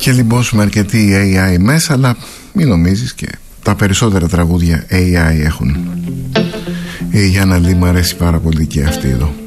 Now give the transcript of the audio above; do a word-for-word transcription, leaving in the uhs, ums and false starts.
και λιμπώσουμε αρκετή έι άι μέσα, αλλά μην νομίζεις, και τα περισσότερα τραγούδια έι άι έχουν. Η Γιάννα Λί μου αρέσει πάρα πολύ και αυτή εδώ.